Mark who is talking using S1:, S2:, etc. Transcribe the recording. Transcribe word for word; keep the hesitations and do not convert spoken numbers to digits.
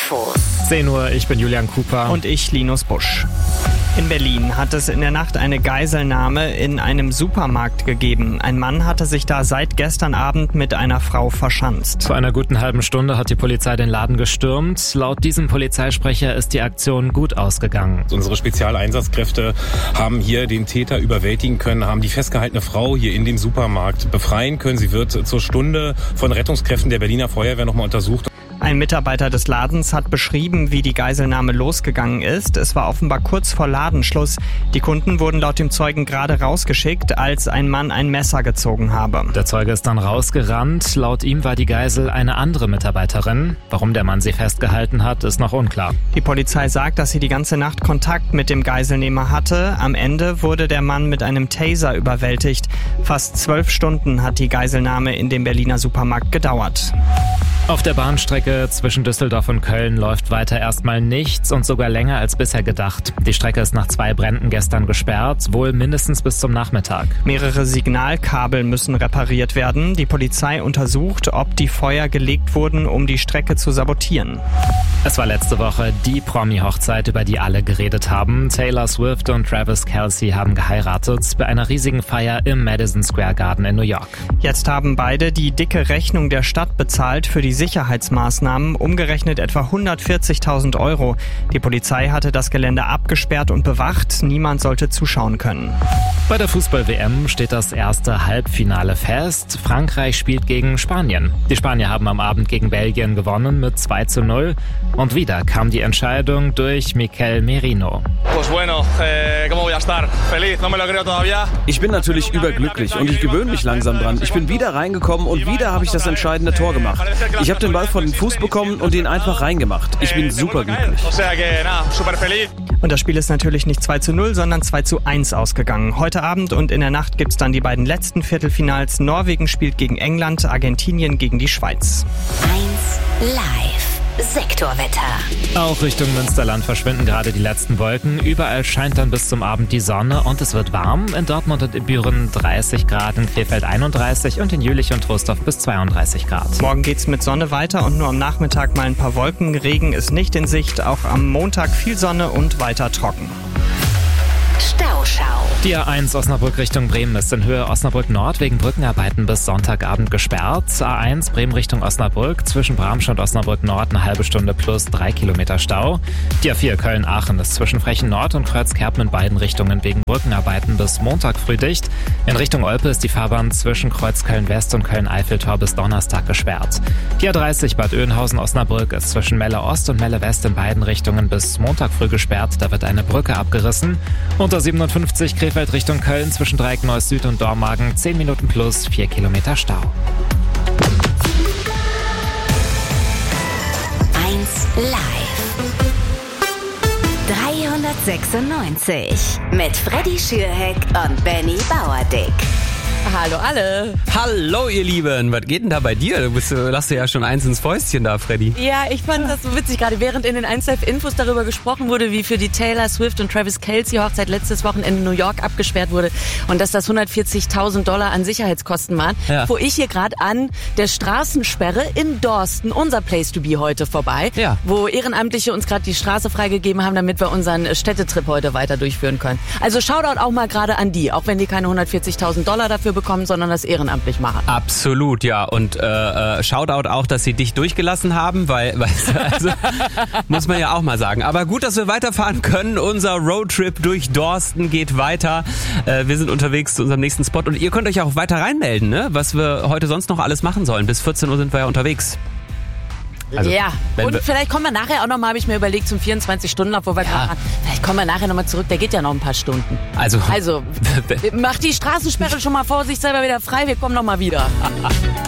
S1: Infos.
S2: zehn Uhr, ich bin Julian Cooper.
S3: Und ich, Linus Busch. In Berlin hat es in der Nacht eine Geiselnahme in einem Supermarkt gegeben. Ein Mann hatte sich da seit gestern Abend mit einer Frau verschanzt.
S2: Vor einer guten halben Stunde hat die Polizei den Laden gestürmt. Laut diesem Polizeisprecher ist die Aktion gut ausgegangen.
S4: Unsere Spezialeinsatzkräfte haben hier den Täter überwältigen können, haben die festgehaltene Frau hier in dem Supermarkt befreien können. Sie wird zur Stunde von Rettungskräften der Berliner Feuerwehr nochmal untersucht.
S3: Ein Mitarbeiter des Ladens hat beschrieben, wie die Geiselnahme losgegangen ist. Es war offenbar kurz vor Ladenschluss. Die Kunden wurden laut dem Zeugen gerade rausgeschickt, als ein Mann ein Messer gezogen habe.
S2: Der Zeuge ist dann rausgerannt. Laut ihm war die Geisel eine andere Mitarbeiterin. Warum der Mann sie festgehalten hat, ist noch unklar.
S3: Die Polizei sagt, dass sie die ganze Nacht Kontakt mit dem Geiselnehmer hatte. Am Ende wurde der Mann mit einem Taser überwältigt. Fast zwölf Stunden hat die Geiselnahme in dem Berliner Supermarkt gedauert.
S2: Auf der Bahnstrecke zwischen Düsseldorf und Köln läuft weiter erstmal nichts und sogar länger als bisher gedacht. Die Strecke ist nach zwei Bränden gestern gesperrt, wohl mindestens bis zum Nachmittag.
S3: Mehrere Signalkabel müssen repariert werden. Die Polizei untersucht, ob die Feuer gelegt wurden, um die Strecke zu sabotieren.
S2: Es war letzte Woche die Promi-Hochzeit, über die alle geredet haben. Taylor Swift und Travis Kelce haben geheiratet bei einer riesigen Feier im Madison Square Garden in New York.
S3: Jetzt haben beide die dicke Rechnung der Stadt bezahlt für die Sicherheitsmaßnahmen, umgerechnet etwa hundertvierzigtausend Euro. Die Polizei hatte das Gelände abgesperrt und bewacht. Niemand sollte zuschauen können.
S2: Bei der Fußball-W M steht das erste Halbfinale fest. Frankreich spielt gegen Spanien. Die Spanier haben am Abend gegen Belgien gewonnen mit zwei zu null. Und wieder kam die Entscheidung durch Mikel Merino.
S5: Ich bin natürlich überglücklich und ich gewöhne mich langsam dran. Ich bin wieder reingekommen und wieder habe ich das entscheidende Tor gemacht. Ich habe den Ball vor den Fuß bekommen und ihn einfach reingemacht. Ich bin superglücklich.
S3: Und das Spiel ist natürlich nicht zwei zu null, sondern zwei zu eins ausgegangen. Heute Abend und in der Nacht gibt's dann die beiden letzten Viertelfinals. Norwegen spielt gegen England, Argentinien gegen die Schweiz.
S1: eins live. Sektorwetter.
S2: Auch Richtung Münsterland verschwinden gerade die letzten Wolken. Überall scheint dann bis zum Abend die Sonne und es wird warm. In Dortmund und in Büren dreißig Grad, in Krefeld einunddreißig und in Jülich und Trostorf bis zweiunddreißig Grad.
S3: Morgen geht's mit Sonne weiter und nur am Nachmittag mal ein paar Wolken. Regen ist nicht in Sicht. Auch am Montag viel Sonne und weiter trocken.
S1: Stauschau.
S2: Die A eins Osnabrück Richtung Bremen ist in Höhe Osnabrück Nord wegen Brückenarbeiten bis Sonntagabend gesperrt. A eins Bremen Richtung Osnabrück zwischen Bramsch und Osnabrück Nord eine halbe Stunde plus drei Kilometer Stau. Die A vier Köln-Aachen ist zwischen Frechen Nord und Kreuzkerpen in beiden Richtungen wegen Brückenarbeiten bis Montag früh dicht. In Richtung Olpe ist die Fahrbahn zwischen Kreuz Köln-West und Köln-Eiffeltor bis Donnerstag gesperrt. Die A dreißig Bad Oeynhausen-Osnabrück ist zwischen Melle Ost und Melle West in beiden Richtungen bis Montag früh gesperrt. Da wird eine Brücke abgerissen. Und A siebenundfünfzig Krefeld Richtung Köln zwischen Dreieck Neuss Süd und Dormagen zehn Minuten plus vier Kilometer Stau.
S1: eins live. dreihundertsechsundneunzig mit Freddy Schürheck und Benny Bauerdick.
S6: Hallo alle.
S5: Hallo ihr Lieben, was geht denn da bei dir? Du bist, lass dir ja schon eins ins Fäustchen da, Freddy.
S6: Ja, ich fand das so witzig, gerade während in den eins Live Infos darüber gesprochen wurde, wie für die Taylor Swift und Travis Kelce Hochzeit letztes Wochenende in New York abgesperrt wurde und dass das hundertvierzigtausend Dollar an Sicherheitskosten waren,
S5: Ja.
S6: fuhr ich hier gerade an der Straßensperre in Dorsten, unser Place to be heute vorbei,
S5: Ja.
S6: wo Ehrenamtliche uns gerade die Straße freigegeben haben, damit wir unseren Städtetrip heute weiter durchführen können. Also Shoutout auch mal gerade an die, auch wenn die keine hundertvierzigtausend Dollar dafür bekommen, sondern das ehrenamtlich machen.
S7: Absolut, ja. Und äh, Shoutout auch, dass sie dich durchgelassen haben, weil, weißt du, also, muss man ja auch mal sagen. Aber gut, dass wir weiterfahren können. Unser Roadtrip durch Dorsten geht weiter. Äh, wir sind unterwegs zu unserem nächsten Spot und ihr könnt euch auch weiter reinmelden, ne? Was wir heute sonst noch alles machen sollen. Bis vierzehn Uhr sind wir ja unterwegs. Also,
S6: ja,
S7: wenn
S6: und
S7: wir-
S6: vielleicht kommen wir nachher auch nochmal, habe ich mir überlegt, zum vierundzwanzig-Stunden-Lauf, wo wir
S7: Ja.
S6: gerade waren. Vielleicht kommen wir nachher nochmal zurück, der geht ja noch ein paar Stunden.
S7: Also,
S6: Also, mach die Straßensperre schon mal vor sich selber wieder frei, wir kommen nochmal wieder.